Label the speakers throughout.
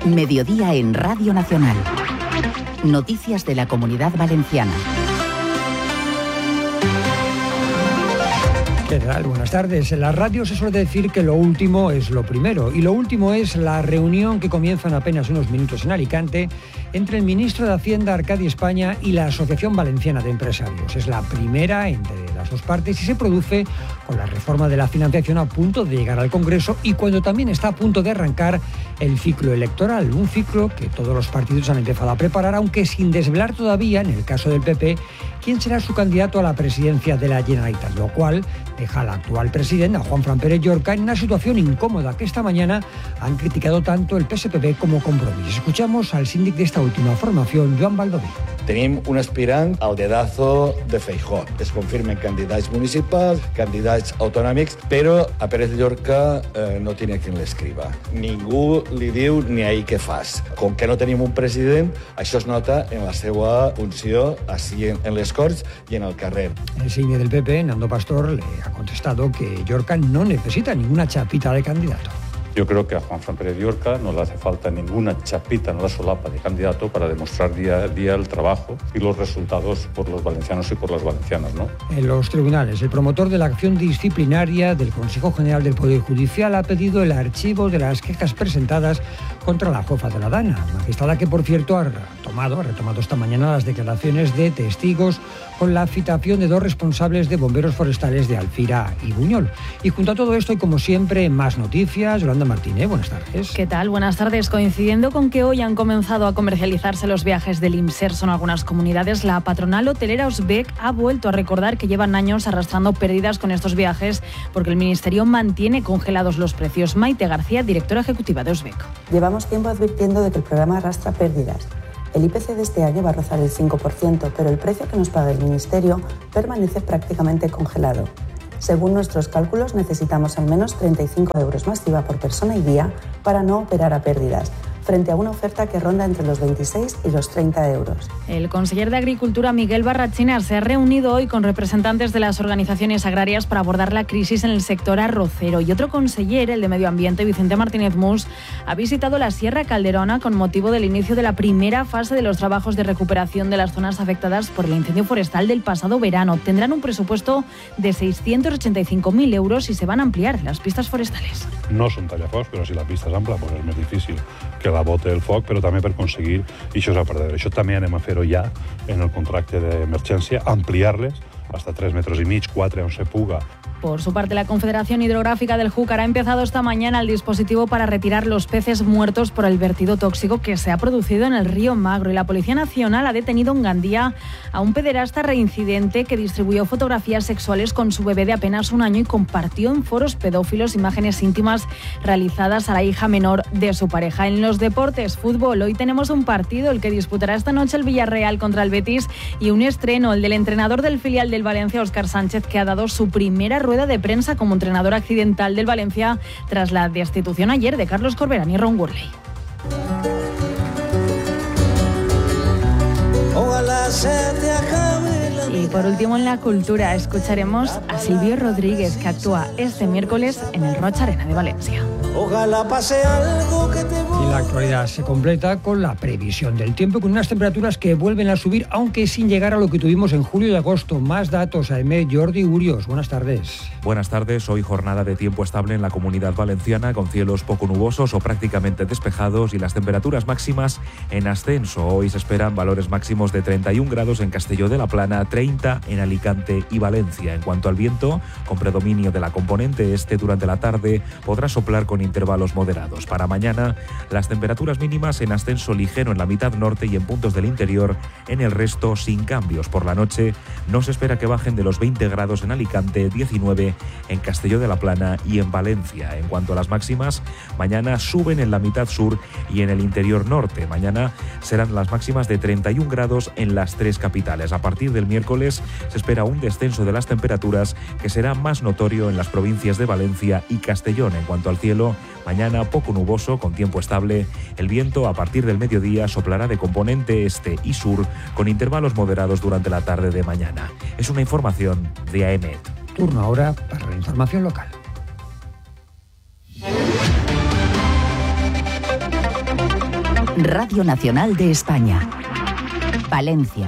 Speaker 1: Mediodía en Radio Nacional. Noticias de la Comunidad Valenciana.
Speaker 2: ¿Qué tal? Buenas tardes. En la radio se suele decir que lo último es lo primero, y lo último es la reunión que comienza en apenas unos minutos en Alicante entre el ministro de Hacienda, Arcadi España, y la Asociación Valenciana de Empresarios. Es la primera entre las dos partes y se produce con la reforma de la financiación a punto de llegar al Congreso y cuando también está a punto de arrancar el ciclo electoral, un ciclo que todos los partidos han empezado a preparar, aunque sin desvelar todavía, en el caso del PP, quién será su candidato a la presidencia de la Generalitat, lo cual deja al actual presidente, a Juanfran Pérez Llorca, en una situación incómoda que esta mañana han criticado tanto el PSPB como Compromís. Escuchamos al síndic de esta última formación, Joan Baldoví.
Speaker 3: Tenim un aspirant al dedazo de Feijóo. Es confirmen candidats municipals, candidats autonòmics, però a Pérez Llorca no tiene quien l'escriva. Ningú li diu ni ahir què fas. Com que no tenim un president, això es nota en la seva funció així en les Corts y en el carrer.
Speaker 2: El síndic del PP, Nando Pastor, le ha contestado que Llorca no necesita ninguna chapita de candidato.
Speaker 4: Yo creo que a Juanfran Pérez Llorca no le hace falta ninguna chapita, no la solapa de candidato para demostrar día a día el trabajo y los resultados por los valencianos y por las valencianas, ¿no? En
Speaker 2: los tribunales, el promotor de la acción disciplinaria del Consejo General del Poder Judicial ha pedido el archivo de las quejas presentadas contra la jueza de la Dana, magistrada que, por cierto, ha retomado esta mañana las declaraciones de testigos con la citación de dos responsables de bomberos forestales de Alfira y Buñol. Y junto a todo esto, y como siempre, más noticias. Yolanda Martínez, buenas tardes.
Speaker 5: ¿Qué tal? Buenas tardes. Coincidiendo con que hoy han comenzado a comercializarse los viajes del Imserso en algunas comunidades, la patronal hotelera Osbec ha vuelto a recordar que llevan años arrastrando pérdidas con estos viajes porque el Ministerio mantiene congelados los precios. Maite García, directora ejecutiva de Osbec.
Speaker 6: Llevamos tiempo advirtiendo de que el programa arrastra pérdidas. El IPC de este año va a rozar el 5%, pero el precio que nos paga el Ministerio permanece prácticamente congelado. Según nuestros cálculos, necesitamos al menos 35 euros más IVA por persona y día para no operar a pérdidas, frente a una oferta que ronda entre los 26 y los 30 euros.
Speaker 5: El conseller de Agricultura, Miguel Barrachina, se ha reunido hoy con representantes de las organizaciones agrarias para abordar la crisis en el sector arrocero. Y otro conseller, el de Medio Ambiente, Vicente Martínez Mus, ha visitado la Sierra Calderona con motivo del inicio de la primera fase de los trabajos de recuperación de las zonas afectadas por el incendio forestal del pasado verano. Tendrán un presupuesto de 685.000 euros y se van a ampliar las pistas forestales.
Speaker 4: No són tallafocs, però si la pista és ampla, doncs és més difícil que la bote el foc, però també per aconseguir això és a perder. Això també anem a fer-ho ja en el contracte d'emergència, ampliar-les hasta 3,5 metres, 4 on se puga.
Speaker 5: Por su parte, la Confederación Hidrográfica del Júcar ha empezado esta mañana el dispositivo para retirar los peces muertos por el vertido tóxico que se ha producido en el río Magro. Y la Policía Nacional ha detenido en Gandía a un pederasta reincidente que distribuyó fotografías sexuales con su bebé de apenas un año y compartió en foros pedófilos imágenes íntimas realizadas a la hija menor de su pareja. En los deportes, fútbol, hoy tenemos un partido, el que disputará esta noche el Villarreal contra el Betis, y un estreno, el del entrenador del filial del Valencia, Óscar Sánchez, que ha dado su primera rueda de prensa como entrenador accidental del Valencia tras la destitución ayer de Carlos Corberán y Ron Gurley. Y por último, en la cultura, escucharemos a Silvio Rodríguez, que actúa este miércoles en el Roig Arena de Valencia.
Speaker 2: Ojalá pase algo que te voy. Y la actualidad se completa con la previsión del tiempo, con unas temperaturas que vuelven a subir, aunque sin llegar a lo que tuvimos en julio y agosto. Más datos, AEMET, Jordi Urios. Buenas tardes.
Speaker 7: Buenas tardes. Hoy jornada de tiempo estable en la Comunidad Valenciana, con cielos poco nubosos o prácticamente despejados y las temperaturas máximas en ascenso. Hoy se esperan valores máximos de 31 grados en Castelló de la Plana, 30 en Alicante y Valencia. En cuanto al viento, con predominio de la componente este durante la tarde, podrá soplar con intervalos moderados. Para mañana, las temperaturas mínimas en ascenso ligero en la mitad norte y en puntos del interior, en el resto sin cambios. Por la noche no se espera que bajen de los 20 grados en Alicante, 19 en Castelló de la Plana y en Valencia. En cuanto a las máximas, mañana suben en la mitad sur y en el interior norte. Mañana serán las máximas de 31 grados en las tres capitales. A partir del miércoles se espera un descenso de las temperaturas que será más notorio en las provincias de Valencia y Castellón. En cuanto al cielo, mañana poco nuboso con tiempo estable. El viento a partir del mediodía soplará de componente este y sur con intervalos moderados durante la tarde de mañana. Es una información de AEMET.
Speaker 2: Turno ahora para la información local.
Speaker 1: Radio Nacional de España. Valencia.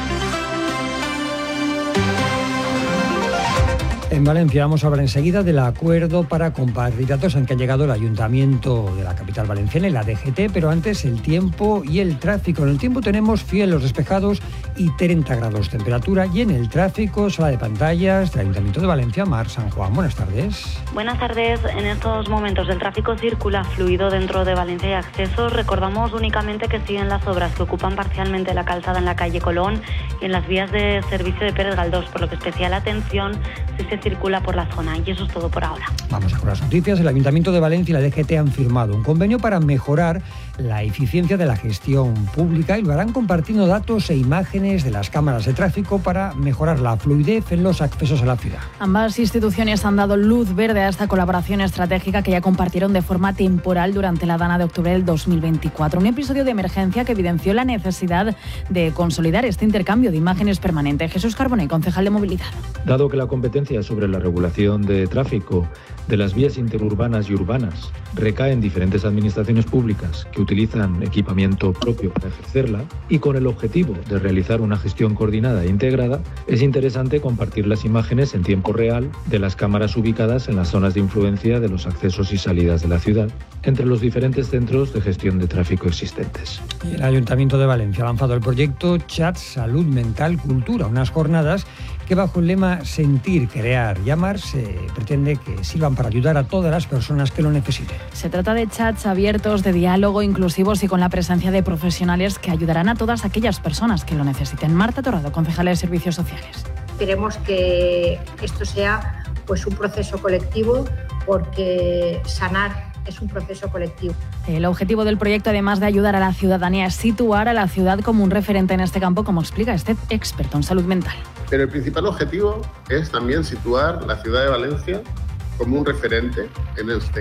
Speaker 2: En Valencia vamos a hablar enseguida del acuerdo para compartir datos en que ha llegado el Ayuntamiento de la capital valenciana y la DGT, pero antes el tiempo y el tráfico. En el tiempo tenemos cielos despejados y 30 grados de temperatura, y en el tráfico, sala de pantallas del Ayuntamiento de Valencia, Mar San Juan. Buenas tardes.
Speaker 8: Buenas tardes. En estos momentos el tráfico circula fluido dentro de Valencia y accesos. Recordamos únicamente que siguen las obras que ocupan parcialmente la calzada en la calle Colón y en las vías de servicio de Pérez Galdós, por lo que especial atención si se circula por la zona. Y eso es todo por ahora.
Speaker 2: Vamos a con las noticias. El Ayuntamiento de Valencia y la DGT han firmado un convenio para mejorar la eficiencia de la gestión pública y lo harán compartiendo datos e imágenes de las cámaras de tráfico para mejorar la fluidez en los accesos a la ciudad.
Speaker 5: Ambas instituciones han dado luz verde a esta colaboración estratégica que ya compartieron de forma temporal durante la Dana de octubre del 2024. Un episodio de emergencia que evidenció la necesidad de consolidar este intercambio de imágenes permanente. Jesús Carbonell, concejal de Movilidad.
Speaker 9: Dado que la competencia sobre la regulación de tráfico de las vías interurbanas y urbanas recae en diferentes administraciones públicas que utilizan equipamiento propio para ejercerla, y con el objetivo de realizar una gestión coordinada e integrada, es interesante compartir las imágenes en tiempo real de las cámaras ubicadas en las zonas de influencia de los accesos y salidas de la ciudad, entre los diferentes centros de gestión de tráfico existentes.
Speaker 2: El Ayuntamiento de Valencia ha lanzado el proyecto Chat Salud Mental Cultura, unas jornadas que bajo el lema Sentir, Crear y Amar se pretende que sirvan para ayudar a todas las personas que lo necesiten.
Speaker 5: Se trata de chats abiertos, de diálogo, inclusivos y con la presencia de profesionales que ayudarán a todas aquellas personas que lo necesiten. Marta Torrado, concejala de Servicios Sociales.
Speaker 10: Queremos que esto sea un proceso colectivo, porque sanar es un proceso colectivo.
Speaker 5: El objetivo del proyecto, además de ayudar a la ciudadanía, es situar a la ciudad como un referente en este campo, como explica este experto en salud mental.
Speaker 11: Pero el principal objetivo es también situar la ciudad de Valencia como un referente en este